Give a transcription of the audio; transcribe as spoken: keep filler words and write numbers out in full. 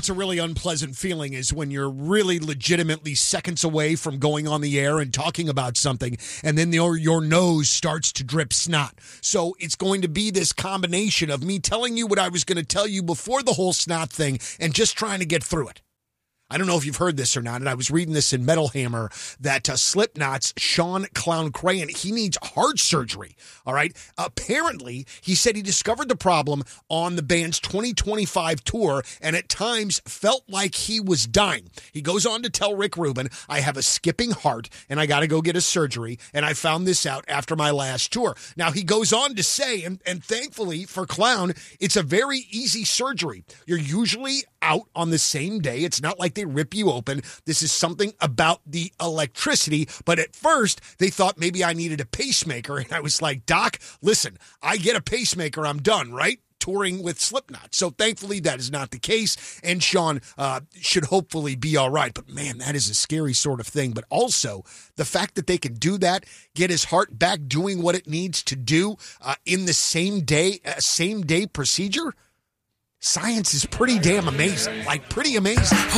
what's a really unpleasant feeling is when you're really legitimately seconds away from going on the air and talking about something, and then your, your nose starts to drip snot. So it's going to be this combination of me telling you what I was going to tell you before the whole snot thing and just trying to get through it. I don't know if you've heard this or not, and I was reading this in Metal Hammer that uh, Slipknot's Sean Clown Crayon, he needs heart surgery, all right? Apparently, he said he discovered the problem on the band's twenty twenty-five tour and at times felt like he was dying. He goes on to tell Rick Rubin, I have a skipping heart, and I got to go get a surgery, and I found this out after my last tour. Now, he goes on to say, and, and thankfully for Clown, it's a very easy surgery. You're usually out on the same day. It's not like they rip you open. This is something about the electricity. But at first, they thought maybe I needed a pacemaker. And I was like, Doc, listen, I get a pacemaker, I'm done, right? Touring with Slipknot. So thankfully, that is not the case. And Sean uh, should hopefully be all right. But man, that is a scary sort of thing. But also, the fact that they can do that, get his heart back doing what it needs to do uh, in the same day, uh, same day procedure, science is pretty damn amazing. Like, pretty amazing.